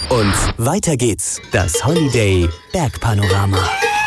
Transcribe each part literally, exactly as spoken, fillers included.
Und weiter geht's. Das Holiday Bergpanorama.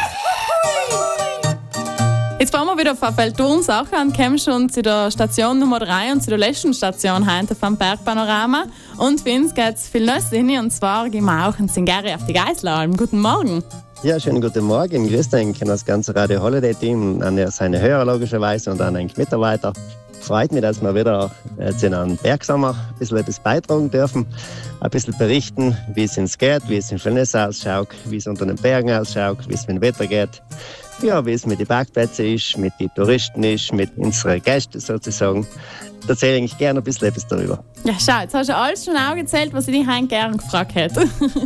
Jetzt fahren wir wieder auf Feldturm-Sache und kommen schon zu der Station Nummer drei und zu der letzten Station heute vom Bergpanorama. Und für uns geht es viel Neues rein, und zwar gehen wir auch in Singari auf die Geißleralm. Guten Morgen. Ja, schönen guten Morgen. Grüß dich, das ganze Radio Holiday Team, an seine Hörer logischerweise und an den Mitarbeiter. Freut mich, dass wir wieder äh, zu einem Bergsommer ein bisschen etwas beitragen dürfen. Ein bisschen berichten, wie es uns geht, wie es in Fellness ausschaut, wie es unter den Bergen ausschaut, wie es mit dem Wetter geht. Ja, wie es mit den Bergplätzen ist, mit den Touristen ist, mit unseren Gästen sozusagen. Da erzähle ich gerne ein bisschen etwas darüber. Ja, schau, jetzt hast du alles schon aufgezählt, was ich dich heute gerne gefragt hätte.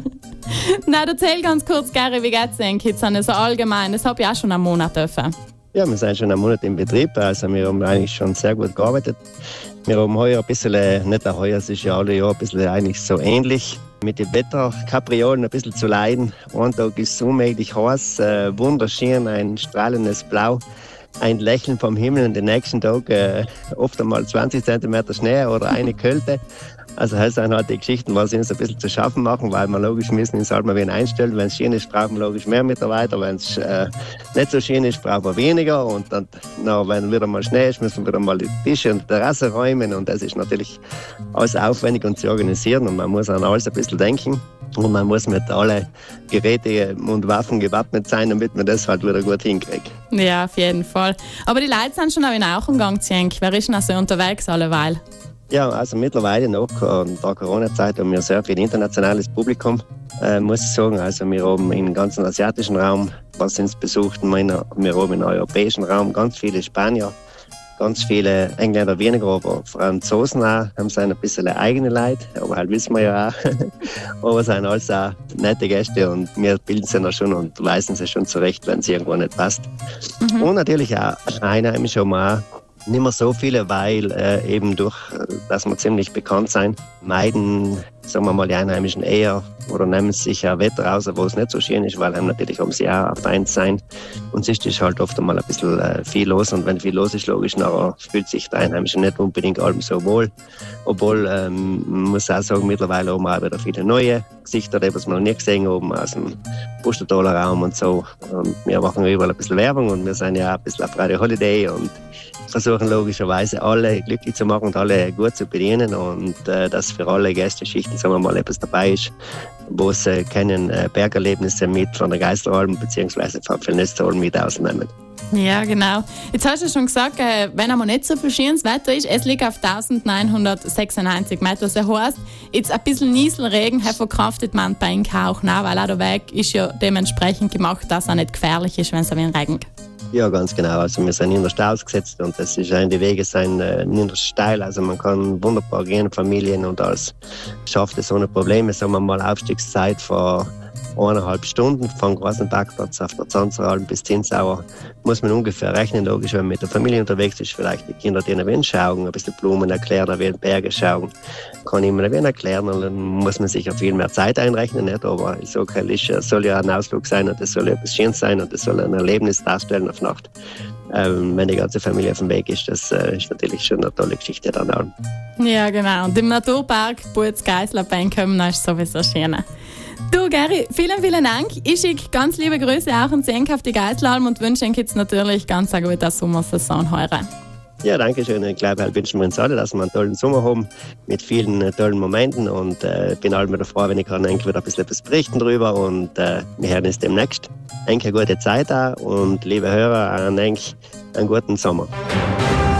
Nein, erzähl ganz kurz, Gary, wie geht es denn jetzt so allgemein? Das habe ich auch schon einen Monat dürfen. Ja, wir sind schon einen Monat im Betrieb, also wir haben eigentlich schon sehr gut gearbeitet. Wir haben heuer ein bisschen, nicht heuer, es ist ja alle Jahr ein bisschen eigentlich so ähnlich, mit den Wetterkapriolen ein bisschen zu leiden. Ein Tag ist es unmäßig heiß, äh, wunderschön, ein strahlendes Blau, ein Lächeln vom Himmel, und den nächsten Tag äh, oft einmal zwanzig Zentimeter Schnee oder eine Kälte. Also das sind halt die Geschichten, was uns ein bisschen zu schaffen machen, weil wir logisch müssen uns halt mal wen einstellen. Wenn es schön ist, brauchen wir logisch mehr Mitarbeiter. Wenn es äh, nicht so schön ist, brauchen wir weniger. Und dann, na, wenn wieder mal Schnee ist, müssen wir wieder mal die Tische und die Terrasse räumen. Und das ist natürlich alles aufwendig und zu organisieren. Und man muss an alles ein bisschen denken. Und man muss mit allen Geräten und Waffen gewappnet sein, damit man das halt wieder gut hinkriegt. Ja, auf jeden Fall. Aber die Leute sind schon auch in auch im Gang zu hängen. Wer ist denn also unterwegs alleweil? Ja, also mittlerweile nach der Corona-Zeit haben wir sehr viel internationales Publikum, äh, muss ich sagen. Also wir haben im ganzen asiatischen Raum, was uns besucht, wir haben im europäischen Raum ganz viele Spanier, ganz viele Engländer weniger, aber Franzosen auch, haben sie ein bisschen eigene Leute, aber halt wissen wir ja auch. Aber es sind alles auch nette Gäste und wir bilden sie dann schon und weisen sie schon zurecht, wenn es irgendwo nicht passt. Mhm. Und natürlich auch Einheimische haben wir auch nicht mehr so viele, weil äh, eben durch, dass wir ziemlich bekannt sein, meiden, sagen wir mal, die Einheimischen eher oder nehmen sich ein Wetter raus, wo es nicht so schön ist, weil einem natürlich um sie auch Feind sein. Und sonst ist halt oft einmal ein bisschen äh, viel los, und wenn viel los ist, logisch, nachher fühlt sich der Einheimische nicht unbedingt allem so wohl. Obwohl, ähm, man muss auch sagen, mittlerweile haben wir auch wieder viele neue Gesichter, die was wir noch nie gesehen haben, aus dem Pustertaler Raum und so. Und wir machen überall ein bisschen Werbung, und wir sind ja auch ein bisschen auf Radio Holiday und versuchen logischerweise alle glücklich zu machen und alle gut zu bedienen, und äh, dass für alle Gästeschichten, sagen wir mal, etwas dabei ist, wo sie können äh, Bergerlebnisse mit von der Geißleralm bzw. von Fellness-Alm mit ausnehmen. Ja, genau. Jetzt hast du schon gesagt, äh, wenn einmal nicht so viel schönes Wetter ist, es liegt auf eintausendneunhundertsechsundneunzig Meter. Das heißt, jetzt ein bisschen Nieselregen verkraftet man bei Ihnen auch nicht, weil auch der Weg ist ja dementsprechend gemacht, dass er nicht gefährlich ist, wenn es ein wenig regnet. Ja, ganz genau. Also wir sind niederst ausgesetzt, und das ist ein, die Wege sind äh, niederst steil. Also man kann wunderbar gehen, Familien, und alles schafft es ohne Probleme. Sagen wir mal, Aufstiegszeit vor eineinhalb Stunden vom großen Parkplatz auf der Zanzeralm bis Zinsauer muss man ungefähr rechnen. Logisch, wenn man mit der Familie unterwegs ist, vielleicht die Kinder denen ein schauen, ein bisschen Blumen erklären, ein wenig Berge schauen, kann ich mir ein wenig erklären, und dann muss man sich ja viel mehr Zeit einrechnen, nicht? Aber ich sage, es soll ja ein Ausflug sein, und es soll etwas Schönes sein, und es soll ein Erlebnis darstellen auf Nacht. Ähm, wenn die ganze Familie auf dem Weg ist, das äh, ist natürlich schon eine tolle Geschichte dann auch. Ja, genau. Und im Naturpark Burz-Geisler-Bein kommen, ist sowieso schön. Du, Gary, vielen, vielen Dank. Ich schicke ganz liebe Grüße auch an Senk auf die Geißleralm und wünsche Ihnen jetzt natürlich ganz eine gute Sommersaison heuer. Ja, danke schön. Ich glaube, halt wünschen wir uns alle, dass wir einen tollen Sommer haben mit vielen äh, tollen Momenten, und ich äh, bin alle wieder froh, wenn ich kann wieder ein bisschen etwas berichten drüber, und äh, wir hören uns demnächst. Eine gute Zeit auch, und liebe Hörer, einen, einen guten Sommer.